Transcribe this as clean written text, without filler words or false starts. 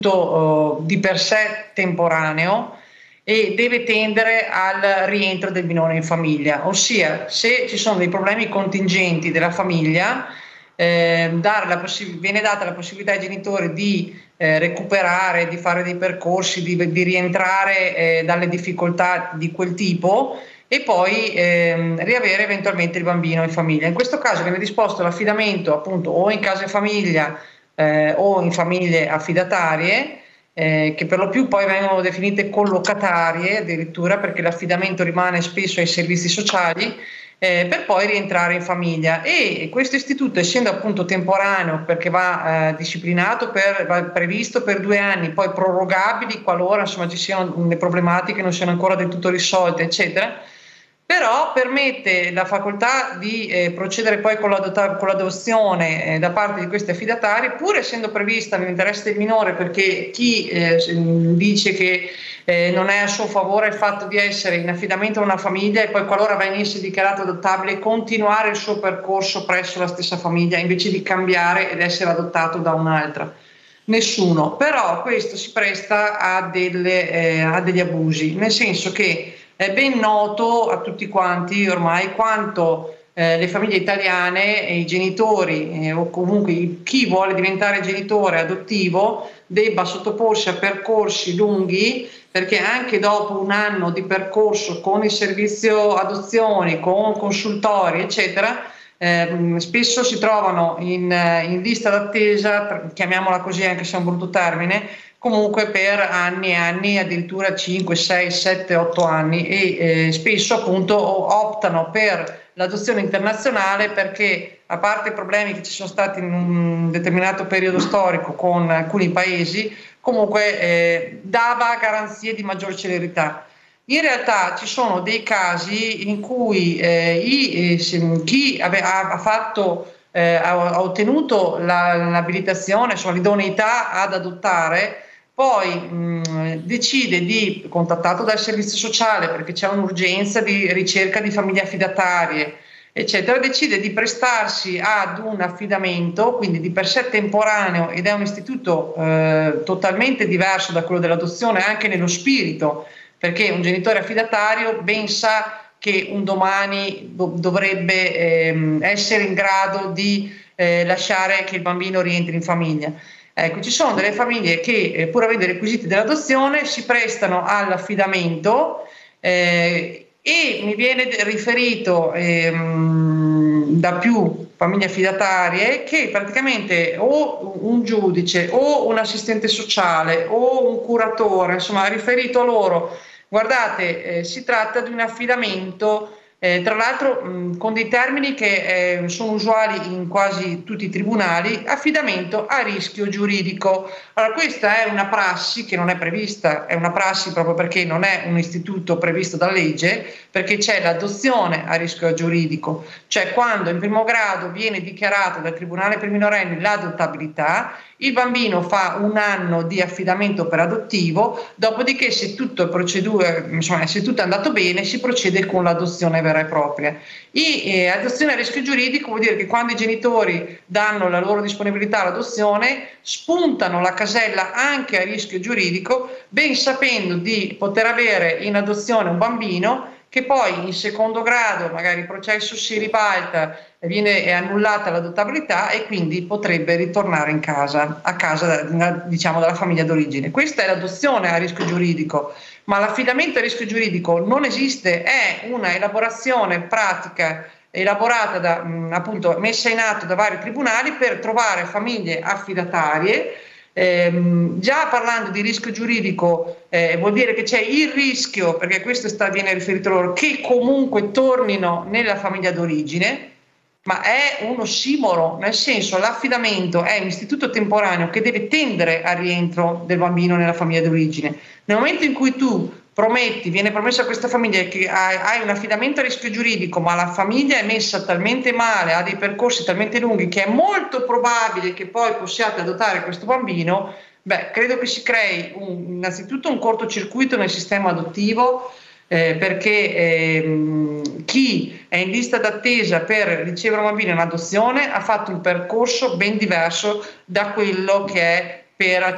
di per sé temporaneo e deve tendere al rientro del minore in famiglia, ossia se ci sono dei problemi contingenti della famiglia, viene data la possibilità ai genitori di recuperare, di fare dei percorsi, di rientrare dalle difficoltà di quel tipo e poi riavere eventualmente il bambino in famiglia. In questo caso viene disposto l'affidamento appunto o in casa e famiglia o in famiglie affidatarie, che per lo più poi vengono definite collocatarie addirittura, perché l'affidamento rimane spesso ai servizi sociali, per poi rientrare in famiglia. E questo istituto, essendo appunto temporaneo, perché va disciplinato, va previsto per 2 anni, poi prorogabili qualora insomma ci siano le problematiche non siano ancora del tutto risolte, eccetera, però permette la facoltà di procedere poi con l'adozione da parte di questi affidatari, pur essendo prevista nell'interesse del minore, perché chi dice che non è a suo favore il fatto di essere in affidamento a una famiglia e poi qualora venisse dichiarato adottabile continuare il suo percorso presso la stessa famiglia invece di cambiare ed essere adottato da un'altra. Nessuno, però questo si presta a degli abusi, nel senso che è ben noto a tutti quanti ormai quanto le famiglie italiane e i genitori o comunque chi vuole diventare genitore adottivo debba sottoporsi a percorsi lunghi, perché anche dopo 1 anno di percorso con il servizio adozioni, con consultori eccetera, spesso si trovano in lista d'attesa, chiamiamola così anche se è un brutto termine, comunque per anni e anni, addirittura 5, 6, 7, 8 anni e spesso appunto optano per l'adozione internazionale perché, a parte i problemi che ci sono stati in un determinato periodo storico con alcuni paesi, comunque dava garanzie di maggior celerità. In realtà ci sono dei casi in cui chi ha ottenuto l'abilitazione, insomma l'idoneità ad adottare, poi decide contattato dal servizio sociale perché c'è un'urgenza di ricerca di famiglie affidatarie, eccetera, decide di prestarsi ad un affidamento, quindi di per sé temporaneo, ed è un istituto totalmente diverso da quello dell'adozione anche nello spirito, perché un genitore affidatario ben sa che un domani dovrebbe essere in grado di lasciare che il bambino rientri in famiglia. Ecco, ci sono delle famiglie che pur avendo i requisiti dell'adozione si prestano all'affidamento e mi viene riferito da più famiglie affidatarie che praticamente o un giudice o un assistente sociale o un curatore insomma ha riferito a loro: guardate, si tratta di un affidamento, tra l'altro con dei termini che sono usuali in quasi tutti i tribunali, affidamento a rischio giuridico. Allora, questa è una prassi che non è prevista, è una prassi proprio perché non è un istituto previsto da legge, perché c'è l'adozione a rischio giuridico, cioè quando in primo grado viene dichiarata dal Tribunale per i minorenni l'adottabilità, il bambino fa 1 anno di affidamento per adottivo, dopodiché se tutto è andato bene si procede con l'adozione vera e propria. Adozione a rischio giuridico vuol dire che quando i genitori danno la loro disponibilità all'adozione spuntano la casella anche a rischio giuridico, ben sapendo di poter avere in adozione un bambino che poi in secondo grado magari il processo si ribalta, è annullata l'adottabilità e quindi potrebbe ritornare a casa diciamo dalla famiglia d'origine. Questa è l'adozione a rischio giuridico, ma l'affidamento a rischio giuridico non esiste, è una elaborazione pratica elaborata appunto messa in atto da vari tribunali per trovare famiglie affidatarie. Già parlando di rischio giuridico vuol dire che c'è il rischio, perché questo viene riferito loro, che comunque tornino nella famiglia d'origine, ma è un ossimoro, nel senso l'affidamento è un istituto temporaneo che deve tendere al rientro del bambino nella famiglia d'origine. Nel momento in cui tu viene promesso a questa famiglia che hai un affidamento a rischio giuridico, ma la famiglia è messa talmente male, ha dei percorsi talmente lunghi che è molto probabile che poi possiate adottare questo bambino, credo che si crei innanzitutto un cortocircuito nel sistema adottivo, perché chi è in lista d'attesa per ricevere un bambino in adozione ha fatto un percorso ben diverso da quello che è per